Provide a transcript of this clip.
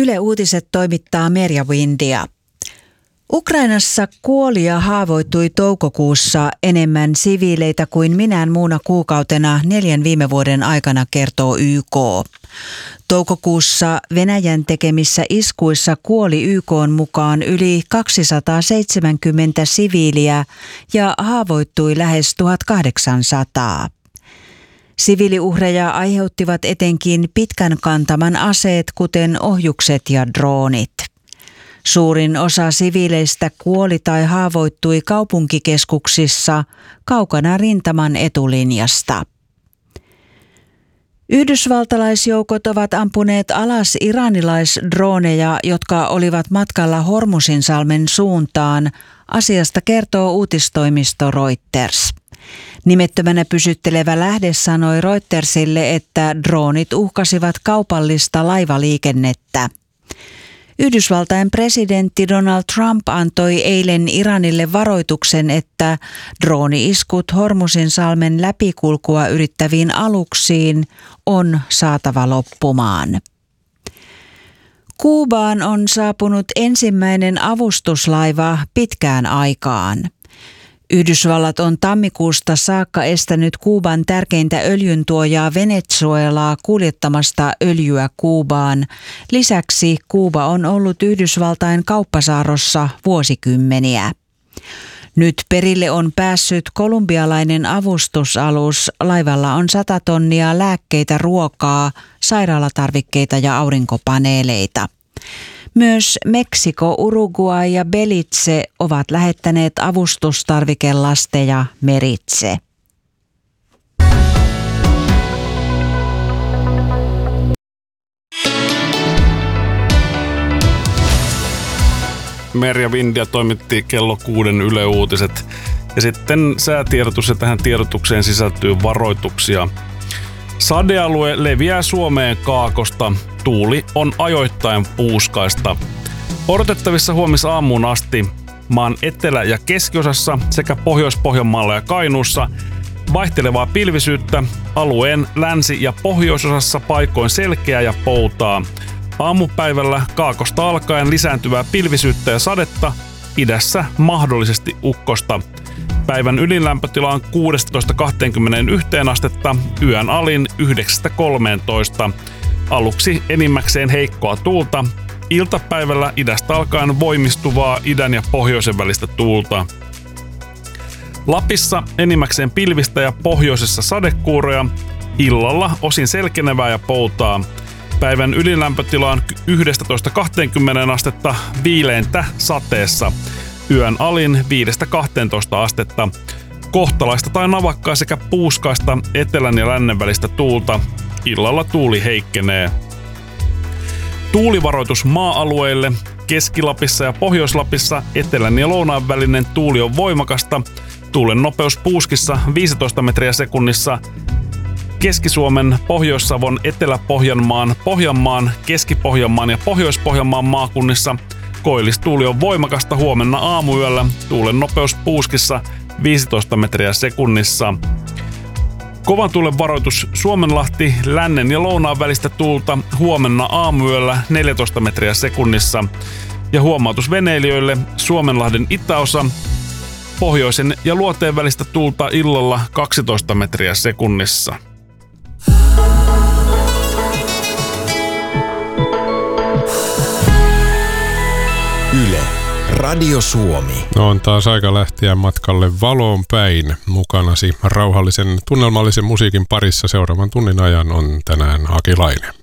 Yle Uutiset toimittaa Merja Windia. Ukrainassa kuoli ja haavoittui toukokuussa enemmän siviileitä kuin minään muuna kuukautena 4 viime vuoden aikana, kertoo YK. Toukokuussa Venäjän tekemissä iskuissa kuoli YK:n mukaan yli 270 siviiliä ja haavoittui lähes 1800. Siviiliuhreja aiheuttivat etenkin pitkän kantaman aseet, kuten ohjukset ja droonit. Suurin osa siviileistä kuoli tai haavoittui kaupunkikeskuksissa kaukana rintaman etulinjasta. Yhdysvaltalaisjoukot ovat ampuneet alas iranilaisdroneja, jotka olivat matkalla Hormuzinsalmen suuntaan. Asiasta kertoo uutistoimisto Reuters. Nimettömänä pysyttelevä lähde sanoi Reutersille, että droonit uhkasivat kaupallista laivaliikennettä. Yhdysvaltain presidentti Donald Trump antoi eilen Iranille varoituksen, että drooni-iskut Hormuzinsalmen läpikulkua yrittäviin aluksiin on saatava loppumaan. Kuubaan on saapunut ensimmäinen avustuslaiva pitkään aikaan. Yhdysvallat on tammikuusta saakka estänyt Kuuban tärkeintä öljyntuojaa Venezuelaa kuljettamasta öljyä Kuubaan. Lisäksi Kuuba on ollut Yhdysvaltain kauppasaarrossa vuosikymmeniä. Nyt perille on päässyt kolumbialainen avustusalus. Laivalla on 100 tonnia lääkkeitä, ruokaa, sairaalatarvikkeita ja aurinkopaneeleita. Myös Meksiko, Uruguay ja Belize ovat lähettäneet avustustarvikelasteja meritse. Merja Windia toimitti kello 6 Yle Uutiset. Ja sitten säätiedotus, ja tähän tiedotukseen sisältyy varoituksia. Sadealue leviää Suomeen kaakosta. Tuuli on ajoittain puuskaista. Odotettavissa huomisaamuun asti maan etelä- ja keskiosassa sekä Pohjois-Pohjanmaalla ja Kainuussa vaihtelevaa pilvisyyttä, alueen länsi- ja pohjoisosassa paikoin selkeää ja poutaa. Aamupäivällä kaakosta alkaen lisääntyvää pilvisyyttä ja sadetta, idässä mahdollisesti ukkosta. Päivän ylinlämpötila on 16-21 astetta, yön alin 9-13. Aluksi enimmäkseen heikkoa tuulta, iltapäivällä idästä alkaen voimistuvaa idän ja pohjoisen välistä tuulta. Lapissa enimmäkseen pilvistä ja pohjoisessa sadekuuroja, illalla osin selkenevää ja poutaa. Päivän ylilämpötila on 11-20 astetta, viileintä sateessa. Yön alin 5-12 astetta. Kohtalaista tai navakkaa sekä puuskaista etelän ja lännen välistä tuulta. Illalla tuuli heikkenee. Tuulivaroitus maa-alueille. Keski-Lapissa ja Pohjois-Lapissa etelän ja lounaan välinen tuuli on voimakasta. Tuulen nopeus puuskissa 15 metriä sekunnissa. Keski-Suomen, Pohjois-Savon, Etelä-Pohjanmaan, Pohjanmaan, Keski-Pohjanmaan ja Pohjois-Pohjanmaan maakunnissa koillistuuli on voimakasta huomenna aamuyöllä. Tuulen nopeus puuskissa 15 metriä sekunnissa. Kovan tuulen varoitus Suomenlahti, lännen ja lounaan välistä tuulta huomenna aamuyöllä 14 metriä sekunnissa. Ja huomautus veneilijöille Suomenlahden itäosa, pohjoisen ja luoteen välistä tuulta illalla 12 metriä sekunnissa. Yle, Radio Suomi. On taas aika lähteä matkalle valoon päin. Mukanasi rauhallisen tunnelmallisen musiikin parissa seuraavan tunnin ajan on tänään Aki Laine.